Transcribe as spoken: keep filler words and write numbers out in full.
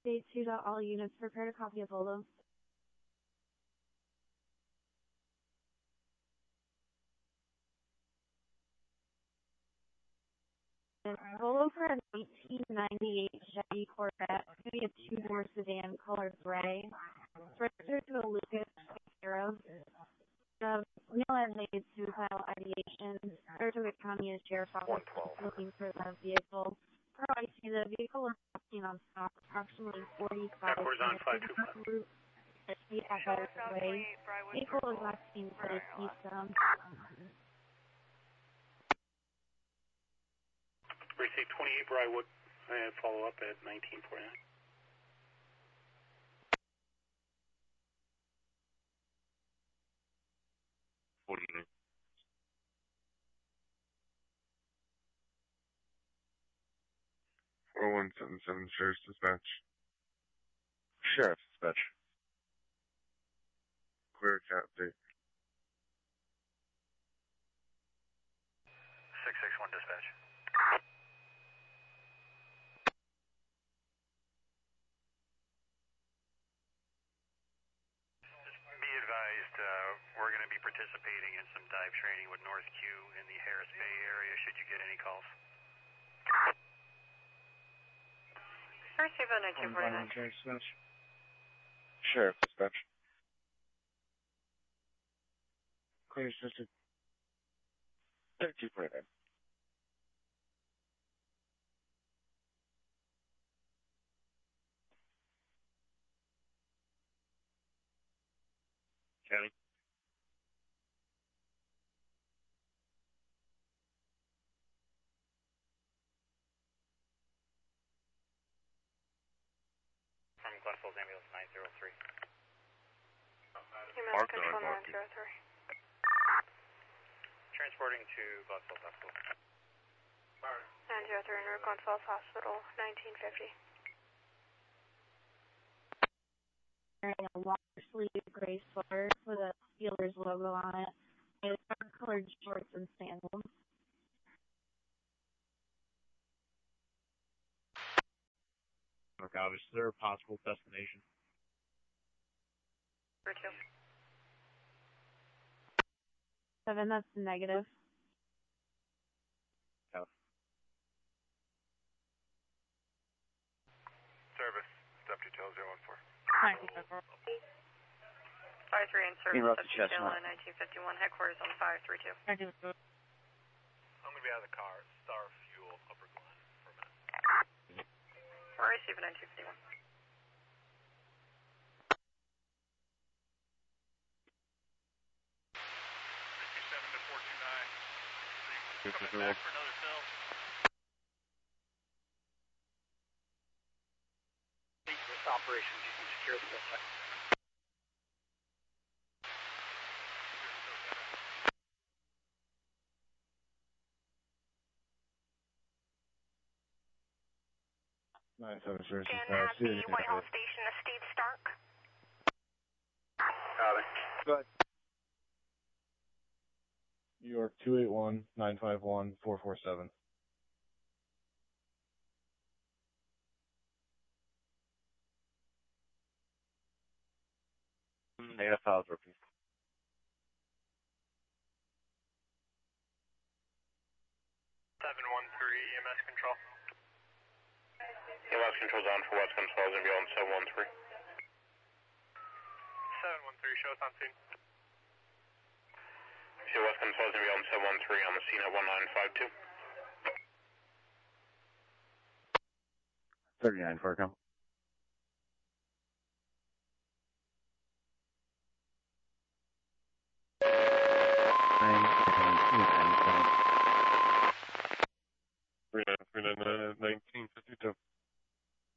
Day two to all units, prepare to copy a Volo. And Volo for a nineteen ninety-eight Chevy Corvette, it's going to be a two-door sedan, color gray. It's registered to a Lucas Arrow. The mail has made suicidal ideation. Saratoga County is Sheriff's Office looking for the vehicle. Per I C, the vehicle was seen on stop approximately forty-five minutes ago route at State Athletic Way. Vehicle was not seen for the eastbound. Precinct twenty-eight, Briarwood. I follow up at nineteen forty-nine. forty-nine. four one seven seven, Sheriff's Dispatch. Sheriff's Dispatch. Clear cat update. six six one Dispatch. Be advised, uh, we're going to be participating in some dive training with North Q in the Harris Bay area, should you get any calls. Receive a nineteen forty-nine. Sheriff's Dispatch. Sheriff's Dispatch. Clear system. thirty-two forty-nine. County. From Glen Falls Ambulance nine zero three. Email control nine zero three. Transporting to Glen Falls Hospital. nine zero three near Glen Falls Hospital, nineteen fifty. Wearing a long sleeve gray sweater with a Steelers logo on it. He has dark colored shorts and sandals. Okay, is there a possible destination? Number two. Seven, that's negative. Yeah. Service, step detail zero one four. five three in service, Interrupt the step detail Chestnut. nineteen fifty-one, headquarters on five three two. I'm going to be out of the car. Star Fuel, Upper Glen, for a minute. We're receiving nineteen fifty-one. three two seven to four two nine. Coming back for another fill. This operation, you can secure the fill site. nine seven, Sheriff's Can Dispatch. at the Whitehall Station of Steve Stark. Got it. Good. New York two eight one, nine five one, four four seven. Data files repeat. seven one three E M S control. E M S control's on for West Glen Falls and beyond seven one three. seven one three, show us on scene. See West Glen Falls and beyond seven one three on the scene at one nine five two. thirty-nine, Farcom. three nine three nine nine nineteen fifty.